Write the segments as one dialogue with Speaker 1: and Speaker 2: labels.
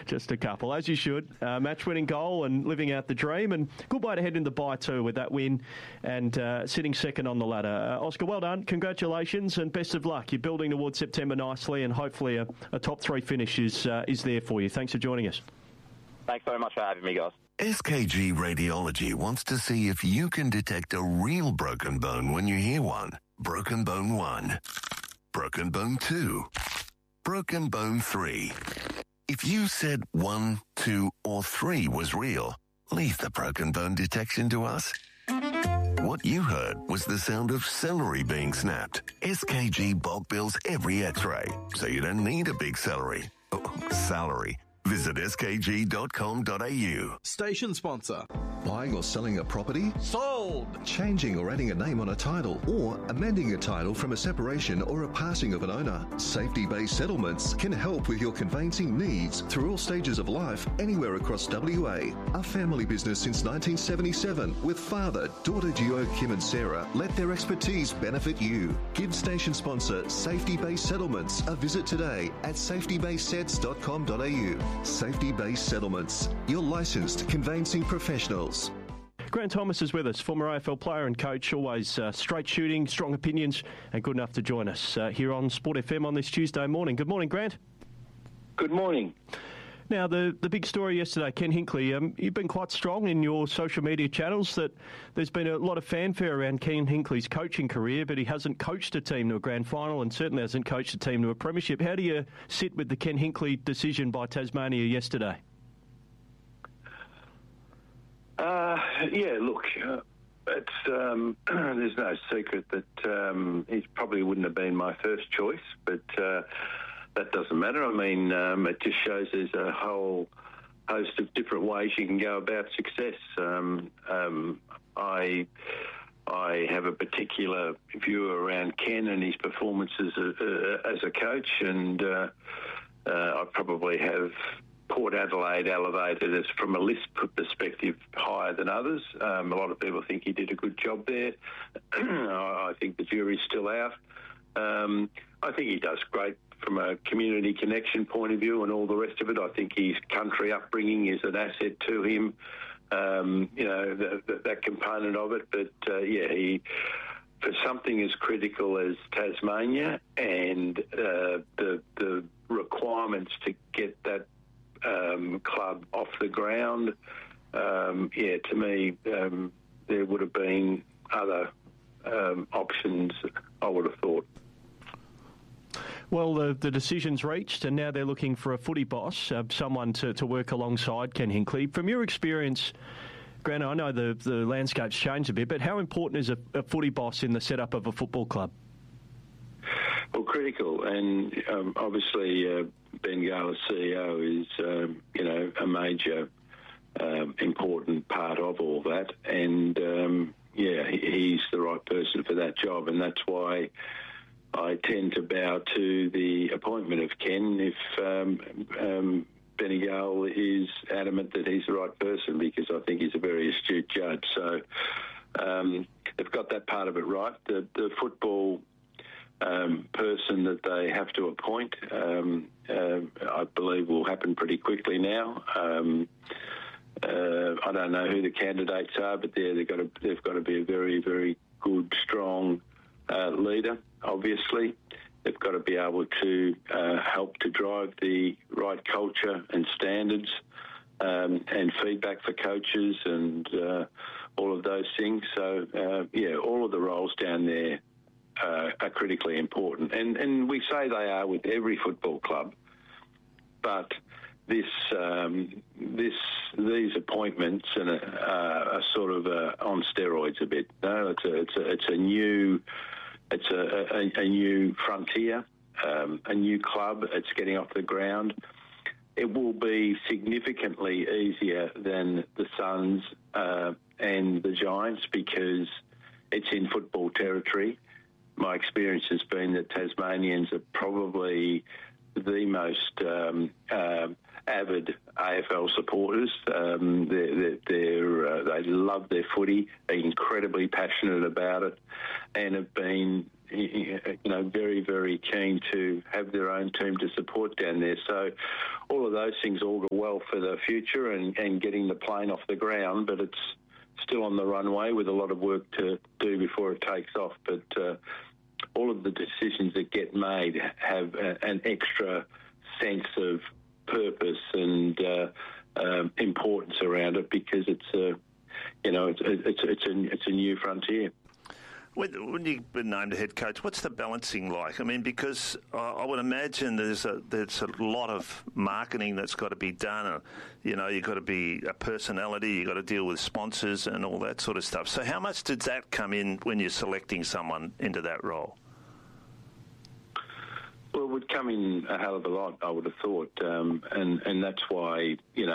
Speaker 1: Just a couple, as you should. Match-winning goal and living out the dream, and good way to head into the bye too with that win and sitting second on the ladder. Oscar, well done. Congratulations and best of luck. You're building towards September nicely, and hopefully a top 3 finish is there for you. Thanks for joining us.
Speaker 2: Thanks very much for having me, guys.
Speaker 3: SKG Radiology wants to see if you can detect a real broken bone when you hear one. Broken bone 1. Broken bone 2. Broken bone 3. If you said 1, 2, or 3 was real, leave the broken bone detection to us. What you heard was the sound of celery being snapped. SKG bulk bills every x-ray, so you don't need a big salary. Visit skg.com.au.
Speaker 4: Station sponsor.
Speaker 5: Buying or selling a property?
Speaker 4: Sold!
Speaker 5: Changing or adding a name on a title, or amending a title from a separation or a passing of an owner. Safety-based settlements can help with your conveyancing needs through all stages of life, anywhere across WA. A family business since 1977 with father, daughter duo Kim and Sarah. Let their expertise benefit you. Give station sponsor Safety-based settlements a visit today at safetybasedsets.com.au. Safety-based settlements, your licensed conveyancing professionals.
Speaker 1: Grant Thomas is with us, former AFL player and coach, always straight shooting, strong opinions, and good enough to join us here on Sport FM on this Tuesday morning. Good morning, Grant.
Speaker 6: Good morning.
Speaker 1: Now, the big story yesterday, Ken Hinkley, you've been quite strong in your social media channels that there's been a lot of fanfare around Ken Hinkley's coaching career, but he hasn't coached a team to a grand final and certainly hasn't coached a team to a premiership. How do you sit with the Ken Hinkley decision by Tasmania yesterday?
Speaker 6: It's there's no secret that he probably wouldn't have been my first choice, but that doesn't matter. I mean, it just shows there's a whole host of different ways you can go about success. I have a particular view around Ken and his performances as a coach, and I probably have Port Adelaide elevated as, from a list perspective, higher than others. A lot of people think he did a good job there. I think the jury's still out. I think he does great from a community connection point of view and all the rest of it. I think his country upbringing is an asset to him, that component of it. But, he, for something as critical as Tasmania and the requirements to get that club off the ground, to me, there would have been other options, I would have thought.
Speaker 1: Well, the decision's reached, and now they're looking for a footy boss, someone to work alongside Ken Hinkley. From your experience, Grant, I know the landscape's changed a bit, but how important is a footy boss in the setup of a football club?
Speaker 6: Well, critical, and obviously Ben Gale, CEO, is a major important part of all that, and he's the right person for that job, and that's why I tend to bow to the appointment of Ken if Benny Gale is adamant that he's the right person, because I think he's a very astute judge. So they've got that part of it right. The football person that they have to appoint, I believe, will happen pretty quickly now. I don't know who the candidates are, but they've got to be a very, very good, strong leader. Obviously, they've got to be able to help to drive the right culture and standards and feedback for coaches and all of those things. So, all of the roles down there are critically important. And we say they are with every football club, but these appointments are sort of on steroids a bit. No, it's a new frontier, a new club. It's getting off the ground. It will be significantly easier than the Suns and the Giants because it's in football territory. My experience has been that Tasmanians are probably the most avid AFL supporters. They love their footy. They're incredibly passionate about it, and have been very, very keen to have their own team to support down there. So all of those things augur well for the future and getting the plane off the ground, but it's still on the runway with a lot of work to do before it takes off. But all of the decisions that get made have an extra sense of purpose and importance around it because it's a new frontier.
Speaker 7: When you've been named a head coach, what's the balancing like? I mean, because I would imagine there's a lot of marketing that's got to be done. You've got to be a personality, you've got to deal with sponsors and all that sort of stuff. So how much does that come in when you're selecting someone into that role?
Speaker 6: Well, it would come in a hell of a lot, I would have thought, and that's why,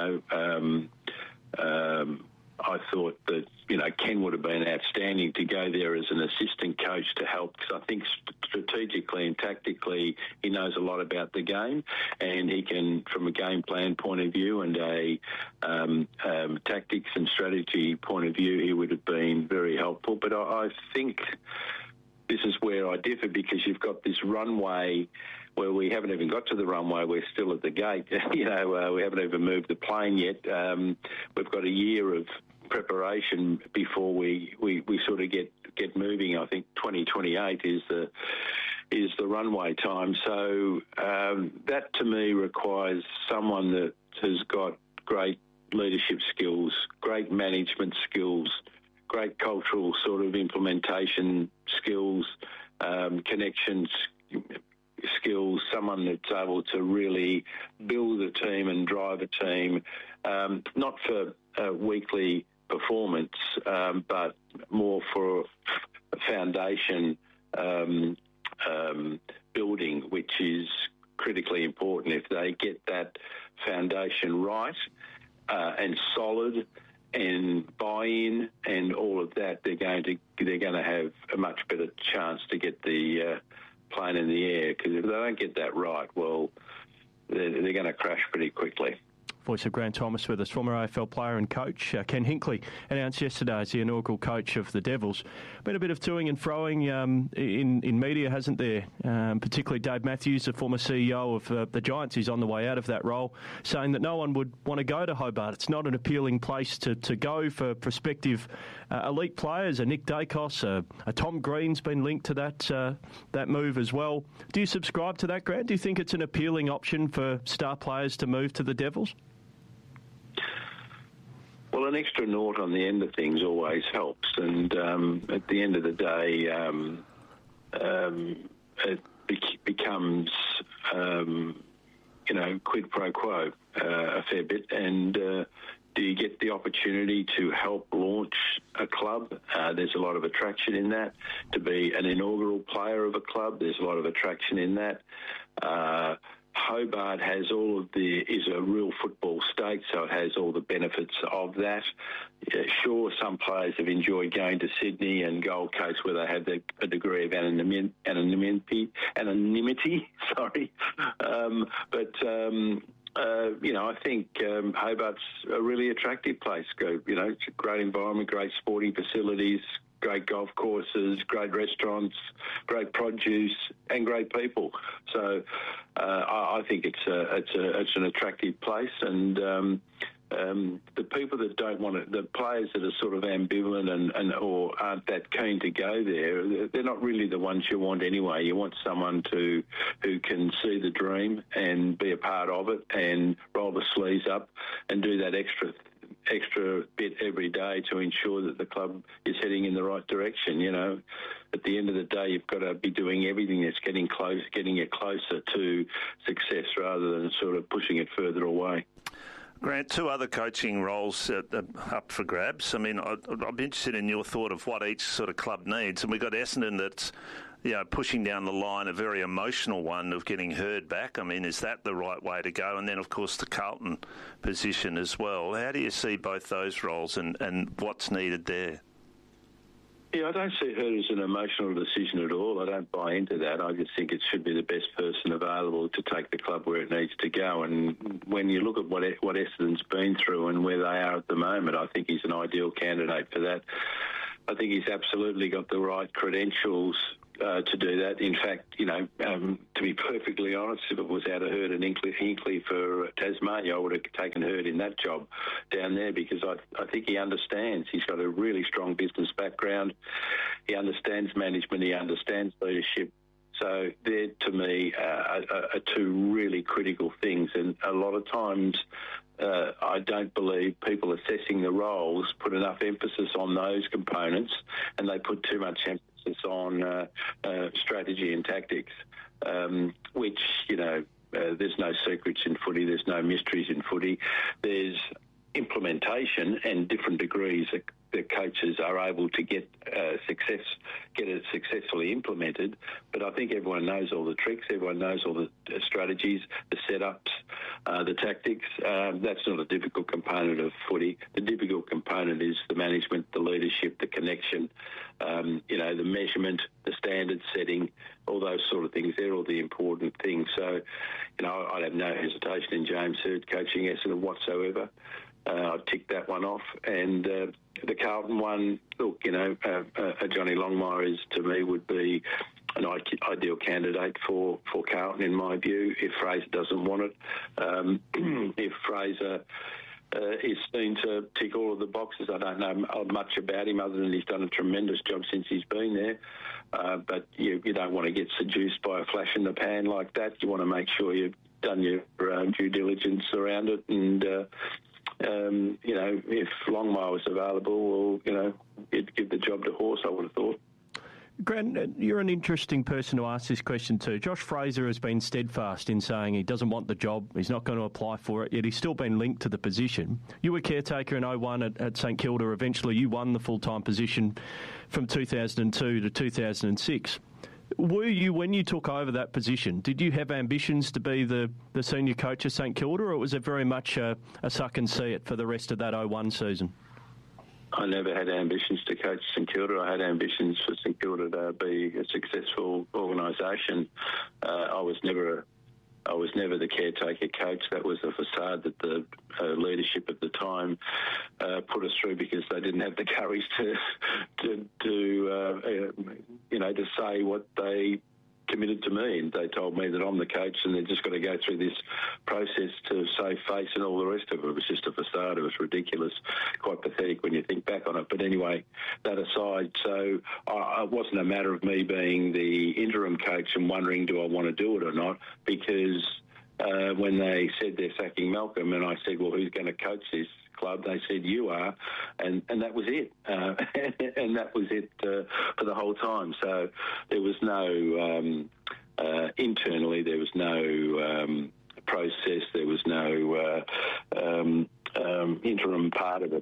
Speaker 6: I thought that, Ken would have been outstanding to go there as an assistant coach to help, because I think strategically and tactically he knows a lot about the game, and he can, from a game plan point of view and a tactics and strategy point of view, he would have been very helpful. But I think this is where I differ, because you've got this runway where we haven't even got to the runway. We're still at the gate. We haven't even moved the plane yet. We've got a year of preparation before we sort of get moving. I think 2028 is the runway time. So that to me requires someone that has got great leadership skills, great management skills, great cultural sort of implementation skills, connections skills, someone that's able to really build a team and drive a team, not for weekly performance, but more for foundation building, which is critically important. If they get that foundation right and solid and buy-in and all of that, they're going to have a much better chance to get the plane in the air, because if they don't get that right, well, they're going to crash pretty quickly.
Speaker 1: Voice of Grant Thomas with us, former AFL player and coach. Ken Hinkley announced yesterday as the inaugural coach of the Devils. Been a bit of toing and froing in media, hasn't there? Particularly Dave Matthews, the former CEO of the Giants, is on the way out of that role, saying that no one would want to go to Hobart. It's not an appealing place to go for prospective elite players. A Nick Dacos, a Tom Green's been linked to that move as well. Do you subscribe to that, Grant? Do you think it's an appealing option for star players to move to the Devils?
Speaker 6: Well, an extra nought on the end of things always helps, and at the end of the day, it becomes, quid pro quo a fair bit. And do you get the opportunity to help launch a club? There's a lot of attraction in that. To be an inaugural player of a club, there's a lot of attraction in that. Hobart is a real football state, so it has all the benefits of that. Sure, some players have enjoyed going to Sydney and Gold Coast where they have a degree of anonymity. Sorry, I think Hobart's a really attractive place. It's a great environment, great sporting facilities, great golf courses, great restaurants, great produce, and great people. So I think it's an attractive place, and the people that don't want it, the players that are sort of ambivalent and or aren't that keen to go there, they're not really the ones you want anyway. You want someone who can see the dream and be a part of it and roll the sleeves up and do that extra bit every day to ensure that the club is heading in the right direction. At the end of the day, you've got to be doing everything that's getting it closer to success rather than sort of pushing it further away.
Speaker 7: Grant, two other coaching roles up for grabs. I mean, I'm interested in your thought of what each sort of club needs. And we've got Essendon that's pushing down the line, a very emotional one of getting Herd back. I mean, is that the right way to go? And then, of course, the Carlton position as well. How do you see both those roles and what's needed there?
Speaker 6: Yeah, I don't see Herd as an emotional decision at all. I don't buy into that. I just think it should be the best person available to take the club where it needs to go. And when you look at what Essendon's been through and where they are at the moment, I think he's an ideal candidate for that. I think he's absolutely got the right credentials to do that. In fact, to be perfectly honest, if it was out of Herd and Hinkley for Tasmania, I would have taken Herd in that job down there, because I think he understands. He's got a really strong business background. He understands management. He understands leadership. So they're, to me, are two really critical things. And a lot of times I don't believe people assessing the roles put enough emphasis on those components, and they put too much emphasis on strategy and tactics, which, there's no secrets in footy. There's no mysteries in footy. There's implementation and different degrees that coaches are able to get it successfully implemented. But I think everyone knows all the tricks. Everyone knows all the strategies, the setups, the tactics. That's not a difficult component of footy. The difficult component is the management, the leadership, the connection, the measurement, the standard setting, all those sort of things. They're all the important things. So, I have no hesitation in James Herd coaching Essendon whatsoever. I ticked that one off. And the Carlton one, look, Johnny Longmire to me would be an ideal candidate for Carlton, in my view, if Fraser doesn't want it. If Fraser is seen to tick all of the boxes, I don't know much about him other than he's done a tremendous job since he's been there. But you don't want to get seduced by a flash in the pan like that. You want to make sure you've done your due diligence around it, and if Longmire was available, well, you'd give the job to Horse, I would have thought.
Speaker 1: Grant, you're an interesting person to ask this question to. Josh Fraser has been steadfast in saying he doesn't want the job, he's not going to apply for it, yet he's still been linked to the position. You were caretaker in 01 at St Kilda. Eventually you won the full-time position from 2002 to 2006. Were you, when you took over that position, did you have ambitions to be the senior coach of St Kilda, or was it very much a suck and see it for the rest of that 01 season?
Speaker 6: I never had ambitions to coach St Kilda. I had ambitions for St Kilda to be a successful organisation. I was never the caretaker coach. That was a facade that the leadership at the time put us through, because they didn't have the courage to say what they committed to me, and they told me that I'm the coach and they're just got to go through this process to save face and all the rest of it. It was just a facade. It was ridiculous, quite pathetic when you think back on it. But anyway, that aside, so it wasn't a matter of me being the interim coach and wondering, do I want to do it or not? Because when they said they're sacking Malcolm, and I said, well, who's going to coach this club? They said, you are, and that was it. And that was it for the whole time. So there was no, internally, there was no process, there was no interim part of it.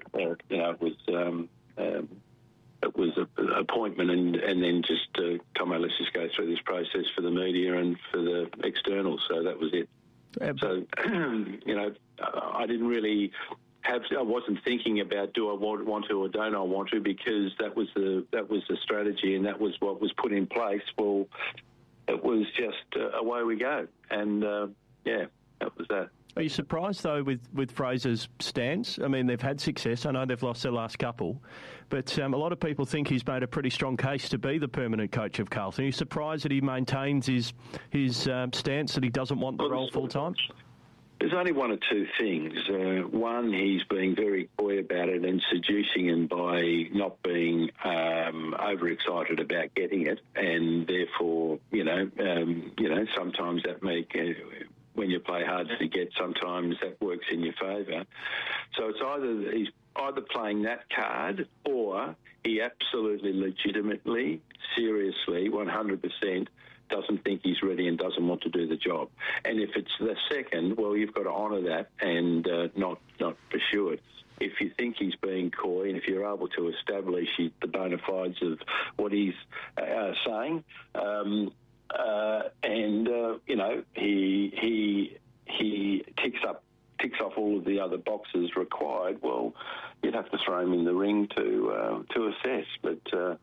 Speaker 6: It was an appointment and then just, Tomo, let's just go through this process for the media and for the externals. So that was it. So, I didn't really I wasn't thinking about do I want to or don't I want to, because that was the strategy and that was what was put in place. Well, it was just away we go, and that was that.
Speaker 1: Are you surprised, though, with Fraser's stance? I mean, they've had success. I know they've lost their last couple, but a lot of people think he's made a pretty strong case to be the permanent coach of Carlton. Are you surprised that he maintains his stance that he doesn't want the role full time?
Speaker 6: There's only one or two things. One, he's being very coy about it and seducing him by not being overexcited about getting it, and therefore, sometimes that when you play hard to get, sometimes that works in your favour. So it's he's either playing that card, or he absolutely, legitimately, seriously, 100%. Doesn't think he's ready and doesn't want to do the job. And if it's the second, well, you've got to honour that and not pursue it. If you think he's being coy, and if you're able to establish the bona fides of what he's saying, he ticks off all of the other boxes required, well, you'd have to throw him in the ring to assess. But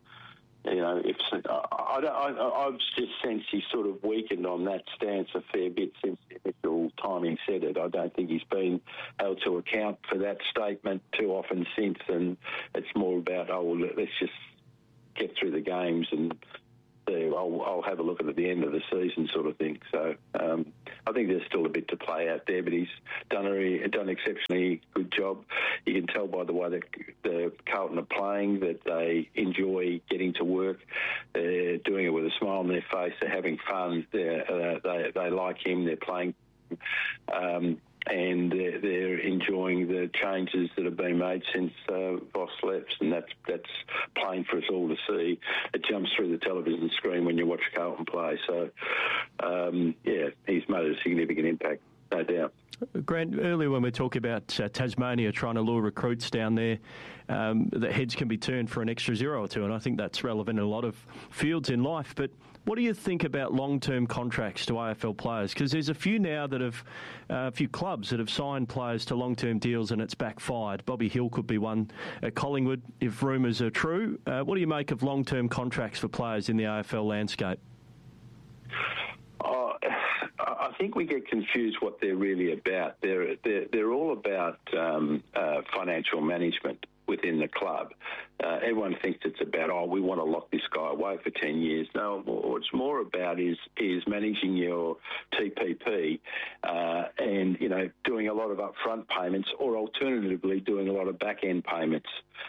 Speaker 6: I've just sensed he's sort of weakened on that stance a fair bit since the initial time he said it. I don't think he's been held to account for that statement too often since, and it's more about, let's just get through the games and I'll have a look at the end of the season sort of thing. So I think there's still a bit to play out there, but he's done an exceptionally good job. You can tell by the way that the Carlton are playing that they enjoy getting to work. They're doing it with a smile on their face. They're having fun. They like him. They're playing. And they're enjoying the changes that have been made since Voss left, and that's plain for us all to see. It jumps through the television screen when you watch Carlton play. So, he's made a significant impact, no doubt.
Speaker 1: Grant, earlier when we talk about Tasmania trying to lure recruits down there, the heads can be turned for an extra zero or two, and I think that's relevant in a lot of fields in life. But what do you think about long-term contracts to AFL players? Because there's a few now that have, a few clubs that have signed players to long-term deals and it's backfired. Bobby Hill could be one at Collingwood if rumours are true. What do you make of long-term contracts for players in the AFL landscape?
Speaker 6: I think we get confused what they're really about. They're all about financial management within the club. Everyone thinks it's about, we want to lock this guy away for 10 years. No, what it's more about is managing your TPP and, doing a lot of upfront payments or alternatively doing a lot of back-end payments.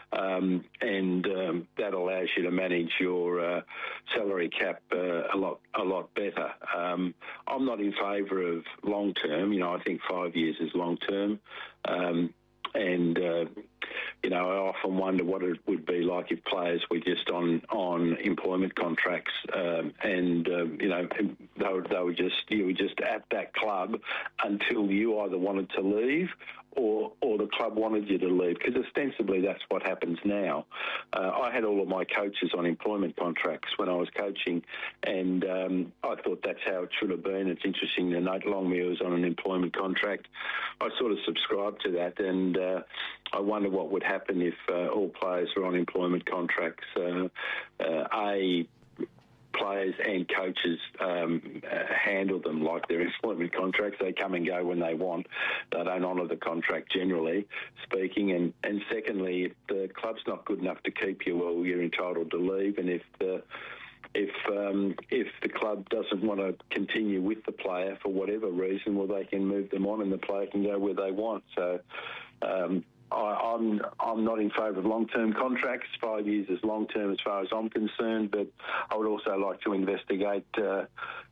Speaker 6: That allows you to manage your salary cap a lot better. I'm not in favour of long-term. I think 5 years is long-term. I often wonder what it would be like if players were just on employment contracts, you were just at that club until you either wanted to leave or the club wanted you to leave, because ostensibly that's what happens now. I had all of my coaches on employment contracts when I was coaching, and I thought that's how it should have been. It's interesting that Nate Longmuir was on an employment contract. I sort of subscribed to that, and I wonder what would happen if all players were on employment contracts. Players and coaches handle them like their employment contracts. They come and go when they want. They don't honour the contract, generally speaking. And secondly, if the club's not good enough to keep you, well, you're entitled to leave. And if the club doesn't want to continue with the player for whatever reason, well, they can move them on and the player can go where they want. So I'm not in favour of long-term contracts. 5 years is long-term as far as I'm concerned, but I would also like to investigate the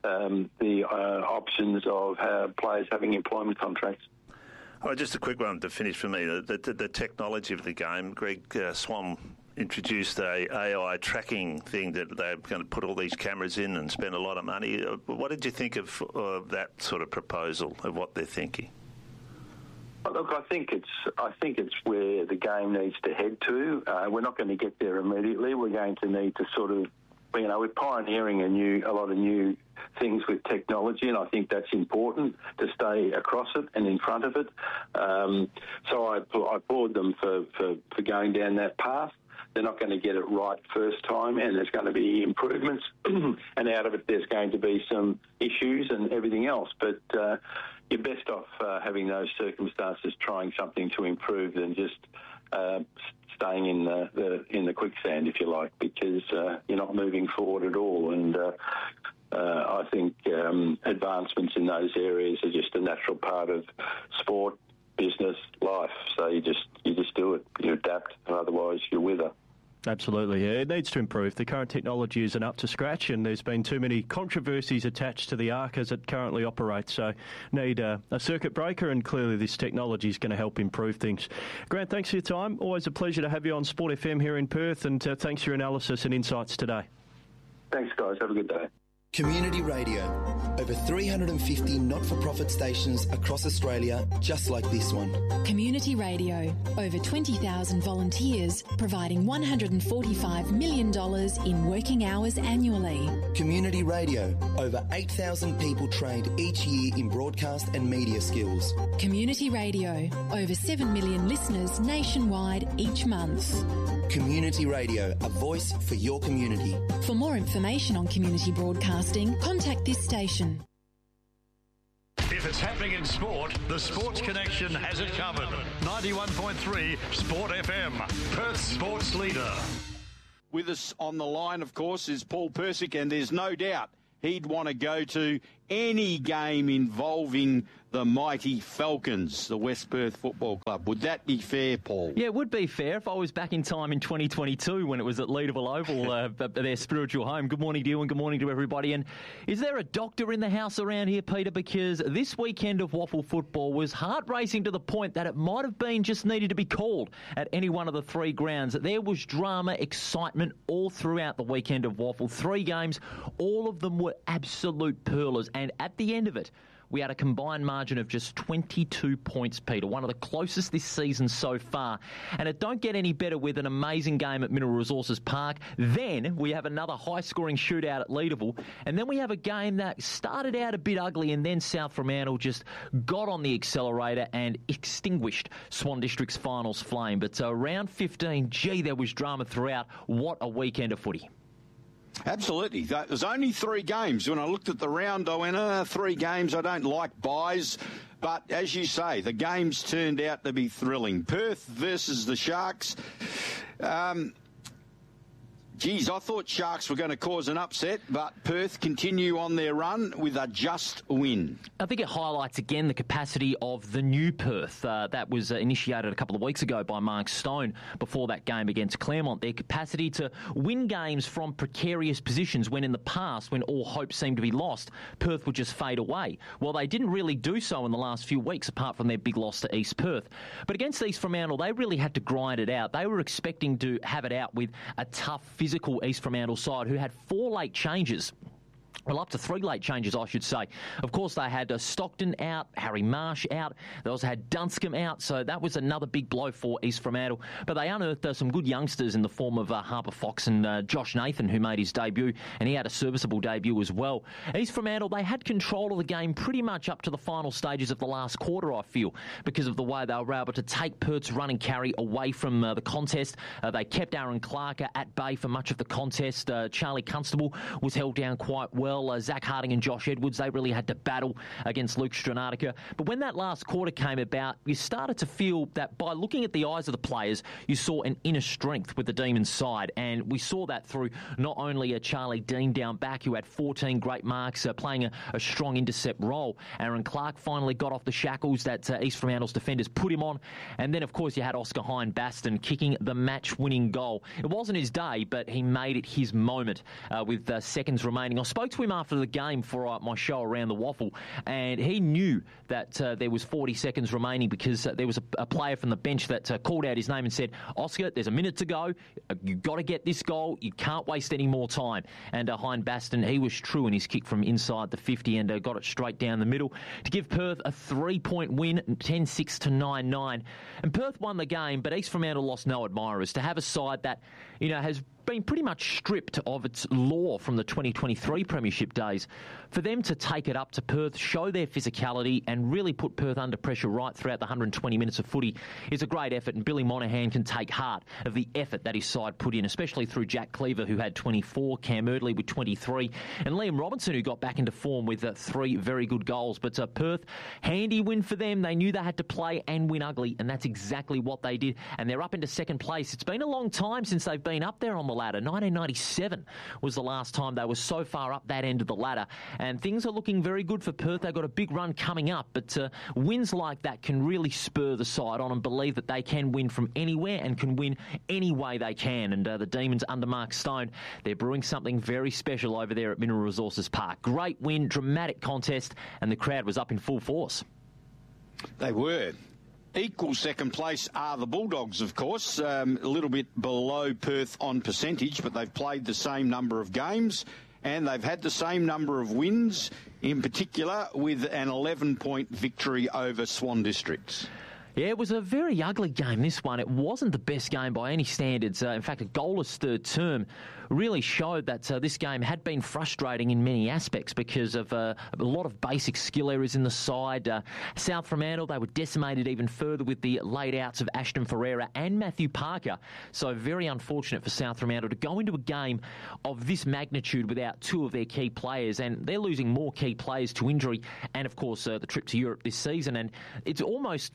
Speaker 6: options of players having employment contracts.
Speaker 7: Oh, just a quick one to finish for me. The technology of the game. Greg Swan introduced a AI tracking thing that they're going to put all these cameras in and spend a lot of money. What did you think of that sort of proposal, of what they're thinking?
Speaker 6: Look, I think it's where the game needs to head to. We're not going to get there immediately. We're going to need to sort of, we're pioneering a lot of new things with technology, and I think that's important to stay across it and in front of it. So I applaud them for going down that path. They're not going to get it right first time, and there's going to be improvements, and out of it there's going to be some issues and everything else. But you're best off having those circumstances, trying something to improve than just staying in the quicksand, if you like, because you're not moving forward at all. And I think advancements in those areas are just a natural part of sport, business, life. So you just do it. You adapt, and otherwise you wither.
Speaker 1: Absolutely, yeah. It needs to improve. The current technology isn't up to scratch, and there's been too many controversies attached to the ARC as it currently operates. So need a circuit breaker, and clearly this technology is going to help improve things. Grant, thanks for your time. Always a pleasure to have you on Sport FM here in Perth, and thanks for your analysis and insights today.
Speaker 6: Thanks, guys. Have a good day.
Speaker 8: Community Radio. Over 350 not-for-profit stations across Australia, just like this one.
Speaker 9: Community Radio. Over 20,000 volunteers providing $145 million in working hours annually.
Speaker 8: Community Radio. Over 8,000 people trained each year in broadcast and media skills.
Speaker 9: Community Radio. Over 7 million listeners nationwide each month.
Speaker 8: Community Radio. A voice for your community.
Speaker 9: For more information on community broadcasting, contact this station.
Speaker 10: If it's happening in sport, the Sports Connection has it covered. 91.3 Sport FM, Perth's sports leader.
Speaker 11: With us on the line, of course, is Paul Persick, and there's no doubt he'd want to go to any game involving the mighty Falcons, the West Perth Football Club. Would that be fair, Paul?
Speaker 12: Yeah, it would be fair if I was back in time in 2022 when it was at Leederville Oval, their spiritual home. Good morning to you and good morning to everybody. And is there a doctor in the house around here, Peter? Because this weekend of Waffle football was heart-racing to the point that it might have been just needed to be called at any one of the three grounds. There was drama, excitement all throughout the weekend of Waffle. 3 games, all of them were absolute pearlers. And at the end of it, we had a combined margin of just 22 points, Peter, one of the closest this season so far. And it don't get any better with an amazing game at Mineral Resources Park. Then we have another high-scoring shootout at Leederville. And then we have a game that started out a bit ugly, and then South Fremantle just got on the accelerator and extinguished Swan District's finals flame. But round 15, gee, there was drama throughout. What a weekend of footy.
Speaker 11: Absolutely. There's only 3 games. When I looked at the round, I went, 3 games. I don't like buys. But as you say, the games turned out to be thrilling. Perth versus the Sharks. I thought Sharks were going to cause an upset, but Perth continue on their run with a just win.
Speaker 12: I think it highlights again the capacity of the new Perth. That was initiated a couple of weeks ago by Mark Stone before that game against Claremont. Their capacity to win games from precarious positions when in the past, when all hope seemed to be lost, Perth would just fade away. Well, they didn't really do so in the last few weeks, apart from their big loss to East Perth. But against East Fremantle, they really had to grind it out. They were expecting to have it out with a tough physical East Fremantle side who had 4 late changes. Well, up to 3 late changes, I should say. Of course, they had Stockton out, Harry Marsh out. They also had Dunscombe out, so that was another big blow for East Fremantle. But they unearthed some good youngsters in the form of Harper Fox and Josh Nathan, who made his debut, and he had a serviceable debut as well. East Fremantle, they had control of the game pretty much up to the final stages of the last quarter, I feel, because of the way they were able to take Perth's run and carry away from the contest. They kept Aaron Clark at bay for much of the contest. Charlie Constable was held down quite well. Zach Harding and Josh Edwards, they really had to battle against Luke Stranatica. But when that last quarter came about, you started to feel that by looking at the eyes of the players, you saw an inner strength with the Demons side. And we saw that through not only Charlie Dean down back, who had 14 great marks, playing a strong intercept role. Aaron Clark finally got off the shackles that East Fremantle's defenders put him on. And then, of course, you had Oscar Hine-Baston kicking the match-winning goal. It wasn't his day, but he made it his moment with seconds remaining. I spoke to him after the game for my show Around the Waffle, and he knew that there was 40 seconds remaining because there was a player from the bench that called out his name and said, Oscar, there's a minute to go. You've got to get this goal. You can't waste any more time. And Hine-Baston, he was true in his kick from inside the 50 and got it straight down the middle to give Perth a 3-point win, 10-6 to 9-9. And Perth won the game, but East Fremantle lost no admirers. To have a side that, has been pretty much stripped of its lore from the 2023 Premiership days, for them to take it up to Perth, show their physicality and really put Perth under pressure right throughout the 120 minutes of footy is a great effort, and Billy Monahan can take heart of the effort that his side put in, especially through Jack Cleaver, who had 24, Cam Erdley with 23, and Liam Robinson, who got back into form with 3 very good goals. But Perth, handy win for them. They knew they had to play and win ugly, and that's exactly what they did, and they're up into second place. It's been a long time since they've been up there on the ladder. 1997 was the last time they were so far up that end of the ladder, and things are looking very good for Perth. They've got a big run coming up, but wins like that can really spur the side on and believe that they can win from anywhere and can win any way they can. And the Demons under Mark Stone, they're brewing something very special over there at Mineral Resources Park. Great win, dramatic contest, and the crowd was up in full force.
Speaker 11: They were. Equal second place are the Bulldogs, of course, a little bit below Perth on percentage, but they've played the same number of games and they've had the same number of wins, in particular with an 11-point victory over Swan Districts.
Speaker 12: Yeah, it was a very ugly game, this one. It wasn't the best game by any standards. In fact, a goalless third term really showed that this game had been frustrating in many aspects because of a lot of basic skill errors in the side. South Fremantle, they were decimated even further with the late outs of Ashton Ferreira and Matthew Parker. So very unfortunate for South Fremantle to go into a game of this magnitude without 2 of their key players, and they're losing more key players to injury and, of course, the trip to Europe this season. And it's almost, when you look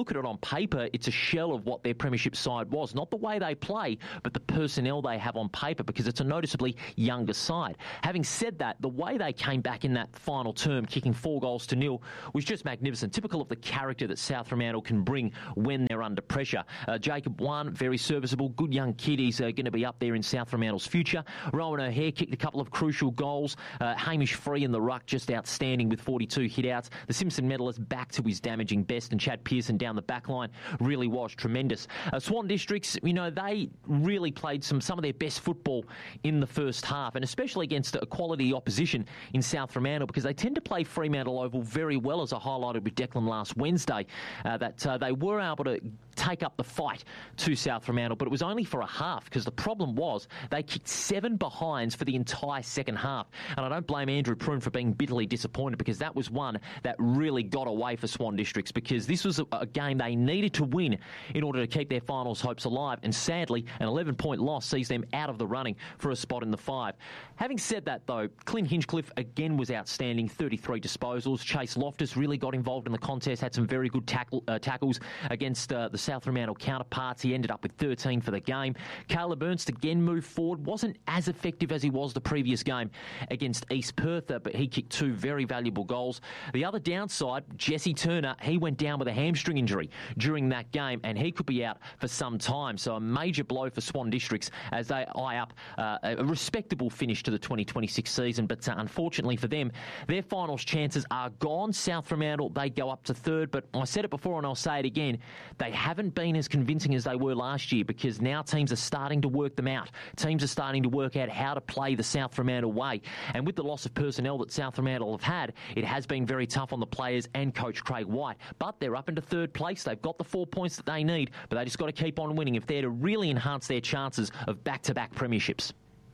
Speaker 12: look at it on paper, it's a shell of what their premiership side was. Not the way they play, but the personnel they have on paper, because it's a noticeably younger side. Having said that, the way they came back in that final term, kicking 4-0 was just magnificent. Typical of the character that South Fremantle can bring when they're under pressure. Jacob Wan, very serviceable, good young kid. He's going to be up there in South Fremantle's future. Rowan O'Hare kicked a couple of crucial goals. Hamish Free in the ruck, just outstanding with 42 hit-outs. The Simpson medalist back to his damaging best, and Chad Pearson down the back line really was tremendous. Swan Districts, they really played some of their best football in the first half, and especially against a quality opposition in South Fremantle, because they tend to play Fremantle Oval very well, as I highlighted with Declan last Wednesday, that they were able to take up the fight to South Fremantle, but it was only for a half, because the problem was they kicked 7 behinds for the entire second half. And I don't blame Andrew Prune for being bitterly disappointed, because that was one that really got away for Swan Districts, because this was a game they needed to win in order to keep their finals hopes alive, and sadly an 11-point loss sees them out of the running for a spot in the 5. Having said that though, Clint Hinchcliffe again was outstanding, 33 disposals. Chase Loftus really got involved in the contest, had some very good tackles against the South Fremantle counterparts. He ended up with 13 for the game. Caleb Ernst again moved forward, wasn't as effective as he was the previous game against East Perth, but he kicked 2 very valuable goals. The other downside, Jesse Turner, he went down with a hamstring injury during that game, and he could be out for some time. So a major blow for Swan Districts as they eye up a respectable finish to the 2026 season. But unfortunately for them, their finals chances are gone. South Fremantle, they go up to 3rd, but I said it before and I'll say it again, they haven't been as convincing as they were last year, because now teams are starting to work them out. Teams are starting to work out how to play the South Fremantle way. And with the loss of personnel that South Fremantle have had, it has been very tough on the players and coach Craig White. But they're up into 3rd place. They've got the 4 points that they need, but they just got to keep on winning if they're to really enhance their chances of back-to-back premierships.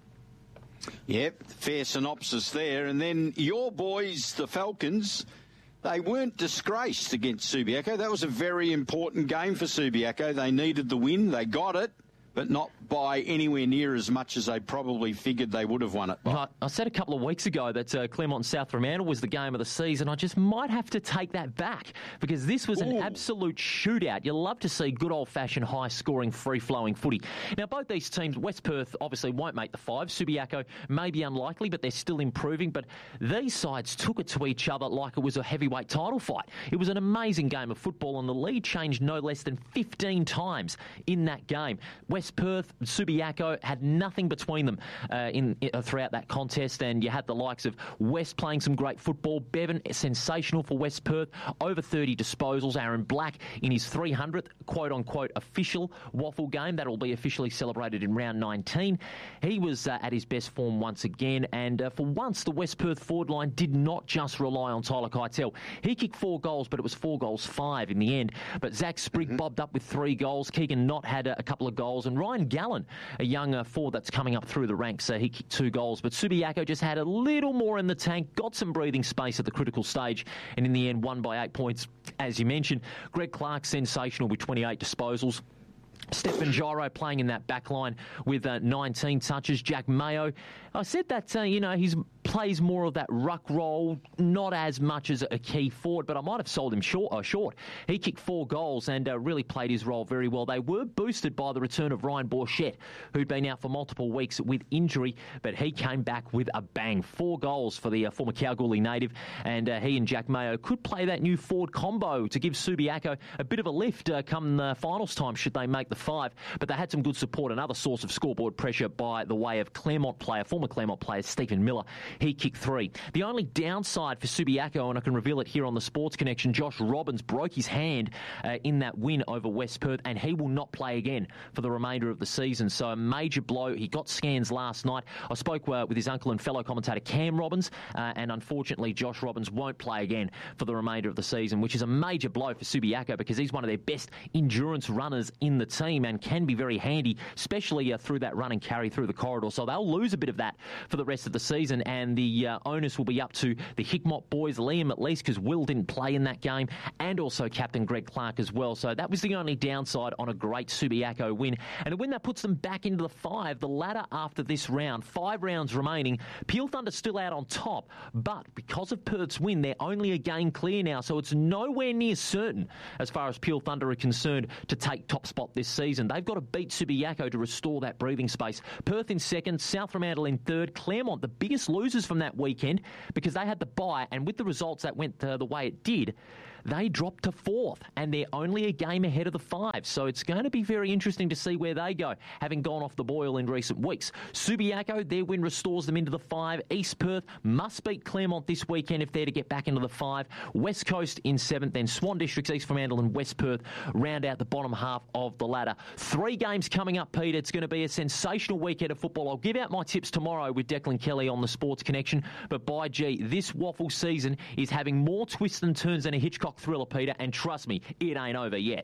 Speaker 11: Yep, fair synopsis there. And then your boys, the Falcons, they weren't disgraced against Subiaco. That was a very important game for Subiaco. They needed the win. They got it, but not by anywhere near as much as they probably figured they would have won it by.
Speaker 12: I said a couple of weeks ago that Claremont and South Fremantle was the game of the season. I just might have to take that back, because this was an absolute shootout. You love to see good old-fashioned, high-scoring, free-flowing footy. Now, both these teams, West Perth obviously won't make the 5. Subiaco may be unlikely, but they're still improving. But these sides took it to each other like it was a heavyweight title fight. It was an amazing game of football, and the lead changed no less than 15 times in that game. West Perth, Subiaco had nothing between them throughout that contest, and you had the likes of West playing some great football. Bevan, sensational for West Perth, over 30 disposals. Aaron Black in his 300th quote-unquote official waffle game. That will be officially celebrated in round 19. He was at his best form once again, and for once the West Perth forward line did not just rely on Tyler Keitel. He kicked 4 goals, but it was 4 goals 5 in the end. But Zach Sprigg bobbed up with 3 goals. Keegan Knott had a couple of goals, and Ryan Gallen, a young forward that's coming up through the ranks, he kicked 2 goals. But Subiaco just had a little more in the tank, got some breathing space at the critical stage, and in the end won by 8 points. As you mentioned, Greg Clark, sensational with 28 disposals. Stephen Giro playing in that back line with 19 touches. Jack Mayo, I said that, he plays more of that ruck role, not as much as a key forward, but I might have sold him short. He kicked 4 goals and really played his role very well. They were boosted by the return of Ryan Borchett, who'd been out for multiple weeks with injury, but he came back with a bang. 4 goals for the former Kalgoorlie native, and he and Jack Mayo could play that new forward combo to give Subiaco a bit of a lift come the finals time, should they make the 5. But they had some good support. Another source of scoreboard pressure by the way of former Claremont player Stephen Miller. He kicked 3. The only downside for Subiaco, and I can reveal it here on the Sports Connection, Josh Robbins broke his hand in that win over West Perth, and he will not play again for the remainder of the season. So a major blow. He got scans last night. I spoke with his uncle and fellow commentator Cam Robbins, and unfortunately Josh Robbins won't play again for the remainder of the season, which is a major blow for Subiaco, because he's one of their best endurance runners in the team and can be very handy, especially through that run and carry through the corridor. So they'll lose a bit of that for the rest of the season, and and the onus will be up to the Hickmott boys, Liam at least, because Will didn't play in that game, and also captain Greg Clark as well. So that was the only downside on a great Subiaco win. And a win that puts them back into the 5, the ladder after this round. 5 rounds remaining. Peel Thunder still out on top, but because of Perth's win, they're only a game clear now, so it's nowhere near certain as far as Peel Thunder are concerned to take top spot this season. They've got to beat Subiaco to restore that breathing space. Perth in second, South Fremantle in third, Claremont the biggest losers from that weekend because they had the bye, and with the results that went the way it did, they dropped to 4th, and they're only a game ahead of the 5. So it's going to be very interesting to see where they go, having gone off the boil in recent weeks. Subiaco, their win restores them into the 5. East Perth must beat Claremont this weekend if they're to get back into the 5. West Coast in 7th, then Swan Districts, East Fremantle and West Perth round out the bottom half of the ladder. 3 games coming up, Pete. It's going to be a sensational weekend of football. I'll give out my tips tomorrow with Declan Kelly on the Sports Connection, but by gee, this waffle season is having more twists and turns than a Hitchcock thriller, Peter, and trust me, it ain't over yet.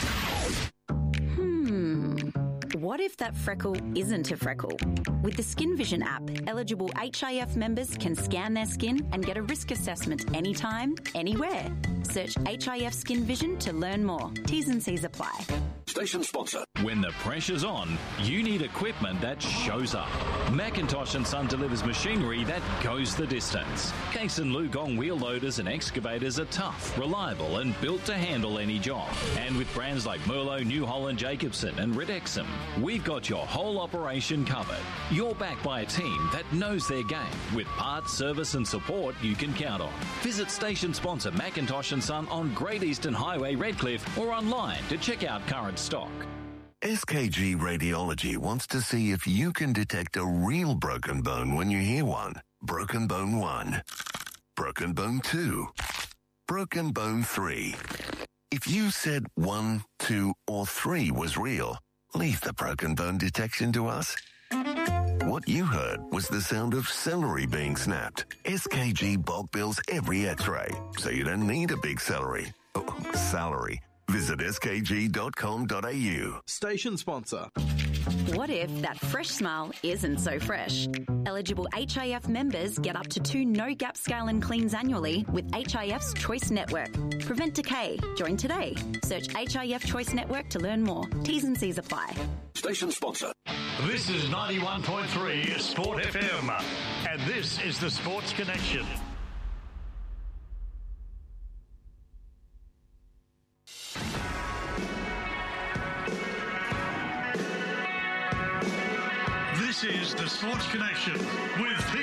Speaker 13: What if that freckle isn't a freckle? With the Skin Vision app, eligible HIF members can scan their skin and get a risk assessment anytime, anywhere. Search HIF Skin Vision to learn more. T's and C's apply.
Speaker 10: Station sponsor. When the pressure's on, you need equipment that shows up. Macintosh & Son delivers machinery that goes the distance. Case and Lugong wheel loaders and excavators are tough, reliable and built to handle any job. And with brands like Merlo, New Holland, Jacobson and Ridexum, we've got your whole operation covered. You're backed by a team that knows their game with parts, service and support you can count on. Visit station sponsor Macintosh & Son on Great Eastern Highway, Redcliffe, or online to check out current stock.
Speaker 3: SKG Radiology wants to see if you can detect a real broken bone when you hear one. Broken Bone 1. Broken Bone 2. Broken Bone 3. If you said 1, 2, or 3 was real, leave the broken bone detection to us. What you heard was the sound of celery being snapped. SKG bulk bills every x-ray, so you don't need a big salary. Visit skg.com.au.
Speaker 4: Station sponsor.
Speaker 13: What if that fresh smile isn't so fresh? Eligible HIF members get up to 2 no-gap scale and cleans annually with HIF's Choice Network. Prevent decay. Join today. Search HIF Choice Network to learn more. T's and C's apply.
Speaker 10: Station sponsor. This is 91.3 Sport FM, and this is the Sports Connection. This is the Sports Connection with